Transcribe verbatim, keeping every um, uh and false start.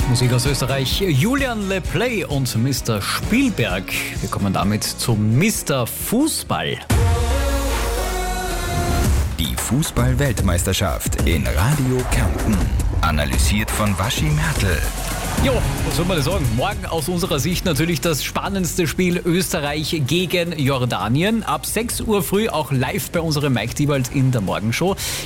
Musik aus Österreich, Julian Le Play und Mister Spielberg. Wir kommen damit zum Mister Fußball. Die Fußball-Weltmeisterschaft in Radio Kärnten. Analysiert von Waschi Mertl. Jo, was soll man denn sagen? Morgen aus unserer Sicht natürlich das spannendste Spiel Österreich gegen Jordanien. Ab sechs Uhr früh auch live bei unserem Mike Diewald in der Morgenshow.